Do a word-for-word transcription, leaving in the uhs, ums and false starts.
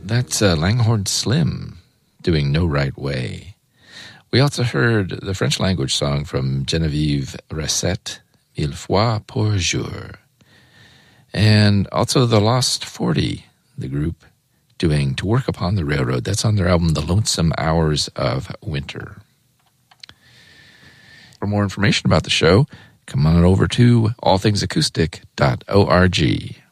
That's uh, Langhorne Slim doing No Right Way. We also heard the French language song from Genevieve Recette, Mille fois pour jour. And also the Lost forty, the group, doing To Work Upon the Railroad. That's on their album The Lonesome Hours of Winter. For more information about the show, come on over to all things acoustic dot org.